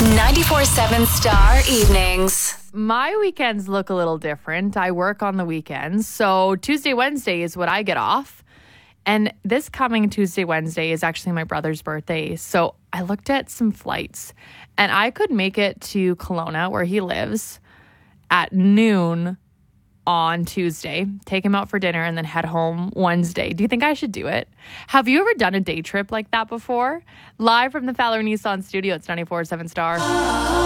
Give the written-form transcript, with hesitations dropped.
94.7 Star Evenings. My weekends look a little different. I work on the weekends. So Tuesday, Wednesday is what I get off. And this coming Tuesday, Wednesday is actually my brother's birthday. So I looked at some flights and I could make it to Kelowna, where he lives, at noon on Tuesday, take him out for dinner, and then head home Wednesday. Do you think I should do it? Have you ever done a day trip like that before? Live from the Fowler Nissan studio, it's 94.7 Star.